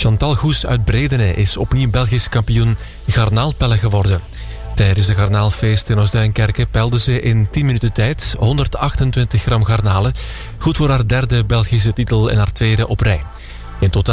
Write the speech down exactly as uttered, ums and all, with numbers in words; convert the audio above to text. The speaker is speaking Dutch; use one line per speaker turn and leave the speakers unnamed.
Chantal Goes uit Bredene is opnieuw Belgisch kampioen garnaalpellen geworden. Tijdens de garnaalfeest in Oostduinkerke peilde ze in tien minuten tijd honderdachtentwintig gram garnalen. Goed voor haar derde Belgische titel en haar tweede op rij. In totaal